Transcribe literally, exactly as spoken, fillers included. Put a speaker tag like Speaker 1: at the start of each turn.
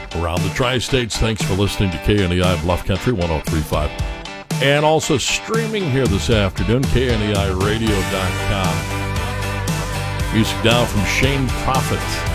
Speaker 1: around the tri-states. Thanks for listening to K N E I Bluff Country one oh three point five. And also streaming here this afternoon, K N E I radio dot com. Music now from Shane Prophet.